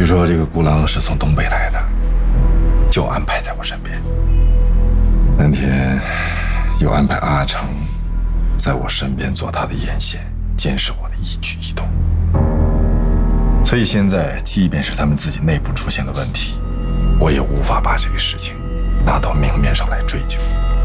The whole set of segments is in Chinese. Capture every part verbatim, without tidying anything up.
据说这个孤狼是从东北来的，就安排在我身边。那天又安排阿成在我身边做他的眼线，监视我的一举一动。所以现在，即便是他们自己内部出现了问题，我也无法把这个事情拿到明面上来追究。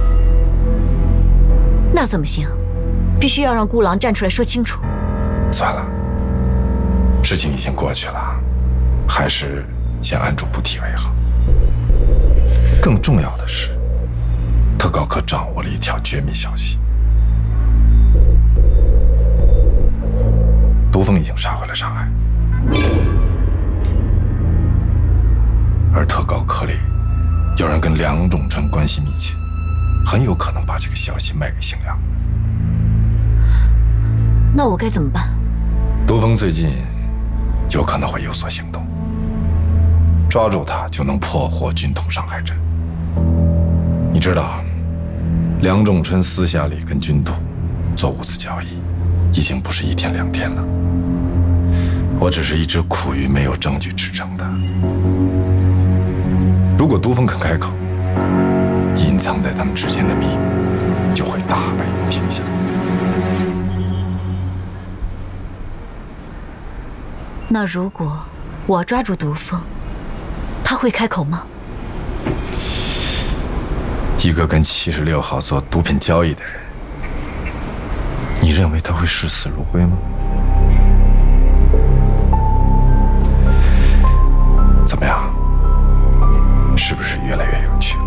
那怎么行？必须要让孤狼站出来说清楚。 算了，事情已经过去了，还是先按住不提为好。更重要的是，特高可掌握了一条绝密消息：毒蜂已经杀回了上海，而特高科里有人跟梁仲春关系密切，很有可能把这个消息卖给姓梁。 那我该怎么办？ 毒蜂最近有可能会有所行动，抓住他就能破获军统上海镇。你知道，梁仲春私下里跟军统做物资交易，已经不是一天两天了。我只是一直苦于没有证据支撑的。如果毒蜂肯开口，隐藏在他们之间的秘密就会大白于天下。 那如果我抓住毒蜂，他会开口吗？ 一个跟七十六号做毒品交易的人，你认为他会视死如归吗？怎么样？是不是越来越有趣了？